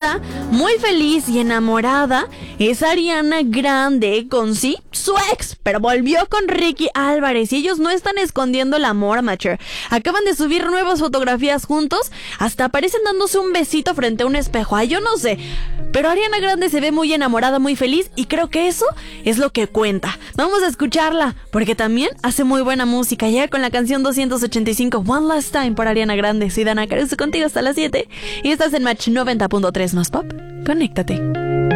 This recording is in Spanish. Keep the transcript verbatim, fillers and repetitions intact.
está muy feliz y enamorada es Ariana Grande con sí, su ex, pero volvió con Ricky Álvarez y ellos no están escondiendo el amor, amateur. Acaban de subir nuevas fotografías juntos, hasta aparecen dándose un besito frente a un espejo. Ay, yo no sé, pero Ariana Grande se ve muy enamorada, muy feliz y creo que eso es lo que cuenta. Vamos a escucharla, porque también hace muy buena música. Llega con la canción doscientos ochenta y cinco, One Last Time por Ariana Grande. Soy Dana Caruso contigo hasta las siete y estás en Match noventa punto tres más Pop. Conéctate.